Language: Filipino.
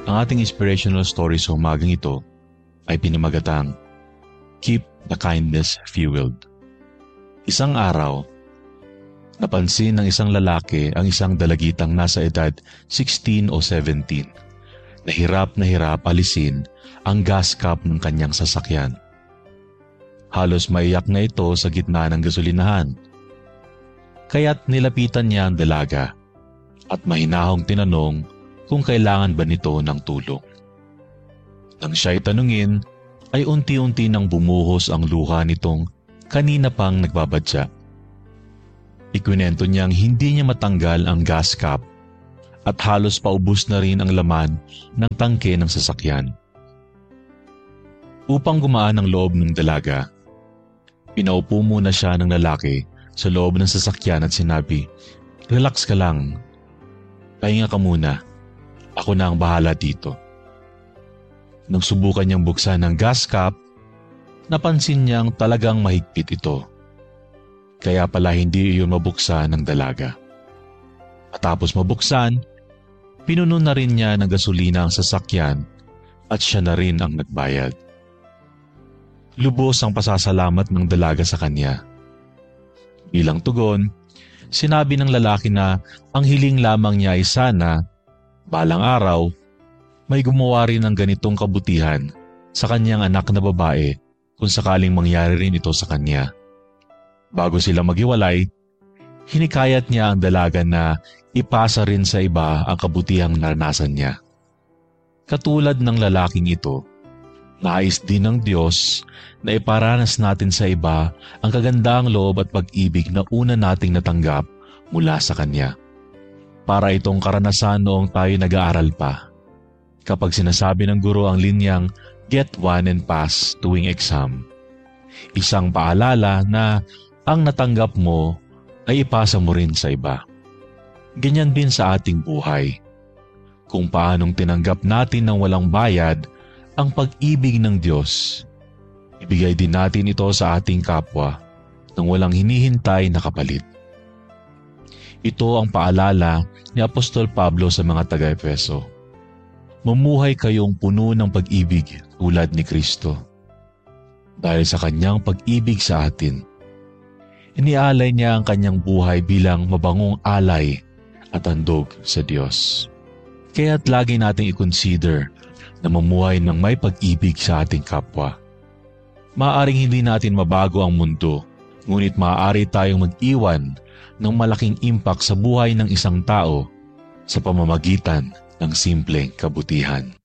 Ang ating inspirational story sa umagang ito ay pinamagatang Keep the Kindness Fueled. Isang araw, napansin ng isang lalaki ang isang dalagitang nasa edad 16 o 17 na hirap alisin ang gas cap ng kanyang sasakyan. Halos maiyak na ito sa gitna ng gasolinahan. Kaya't nilapitan niya ang dalaga at mahinahong tinanong kung kailangan ba nito ng tulong. Nang siya'y tanungin, ay unti-unti nang bumuhos ang luha nitong kanina pang nagbabadya. Ikwinento niyang hindi niya matanggal ang gas cap at halos paubos na rin ang laman ng tangke ng sasakyan. Upang gumaan ang loob ng dalaga, pinaupo muna siya ng lalaki sa loob ng sasakyan at sinabi, "Relax ka lang. Pahinga ka muna. Ako na ang bahala dito." Nang subukan niyang buksan ang gas cap, napansin niyang talagang mahigpit ito. Kaya pala hindi iyon mabuksan ng dalaga. Matapos mabuksan, pinuno na rin niya ng gasolina ang sasakyan at siya na rin ang nagbayad. Lubos ang pasasalamat ng dalaga sa kanya. Bilang tugon, sinabi ng lalaki na ang hiling lamang niya ay sana, balang araw, may gumawa rin ng ganitong kabutihan sa kanyang anak na babae kung sakaling mangyari rin ito sa kanya. Bago sila maghiwalay, hinikayat niya ang dalaga na ipasa rin sa iba ang kabutihang naranasan niya. Katulad ng lalaking ito, nais din ng Diyos na iparanas natin sa iba ang kagandahang loob at pag-ibig na una nating natanggap mula sa Kanya. Para itong karanasan noong tayo nag-aaral pa. Kapag sinasabi ng guro ang linyang get 1 and pass tuwing exam, isang paalala na ang natanggap mo ay ipasa mo rin sa iba. Ganyan din sa ating buhay. Kung paanong tinanggap natin ng walang bayad ang pag-ibig ng Diyos, ibigay din natin ito sa ating kapwa nang walang hinihintay na kapalit. Ito ang paalala ni Apostol Pablo sa mga taga-Efeso. Mamuhay kayong puno ng pag-ibig tulad ni Kristo. Dahil sa kanyang pag-ibig sa atin, inialay niya ang kanyang buhay bilang mabangong alay at handog sa Diyos. Kaya't lagi nating i-consider na mamuhay ng may pag-ibig sa ating kapwa. Maaaring hindi natin mabago ang mundo, ngunit maaari tayong mag-iwan ng malaking impact sa buhay ng isang tao sa pamamagitan ng simpleng kabutihan.